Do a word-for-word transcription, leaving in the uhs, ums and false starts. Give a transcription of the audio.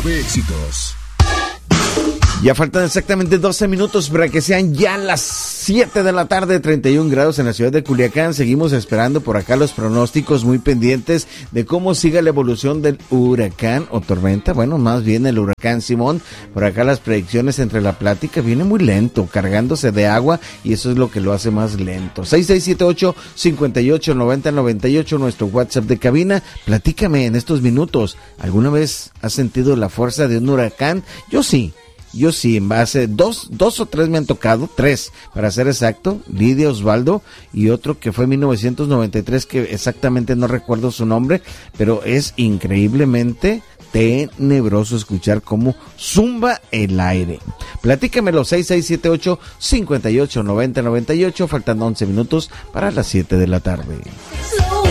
de éxitos. Ya faltan exactamente doce minutos para que sean ya las siete de la tarde, treinta y un grados en la ciudad de Culiacán. Seguimos esperando por acá los pronósticos, muy pendientes de cómo siga la evolución del huracán o tormenta. Bueno, más bien el huracán Simón. Por acá las predicciones entre la plática viene muy lento, cargándose de agua, y eso es lo que lo hace más lento. seis seis siete ocho, cinco ocho, nueve cero nueve ocho, nuestro WhatsApp de cabina. Platícame en estos minutos, ¿alguna vez has sentido la fuerza de un huracán? Yo sí. Yo sí, en base, dos, dos o tres me han tocado, tres, para ser exacto, Lidia, Osvaldo, y otro que fue en mil novecientos noventa y tres, que exactamente no recuerdo su nombre, pero es increíblemente tenebroso escuchar cómo zumba el aire. Platícamelo, seis seis siete ocho, cinco ocho, nueve cero nueve ocho, faltando once minutos para las siete de la tarde.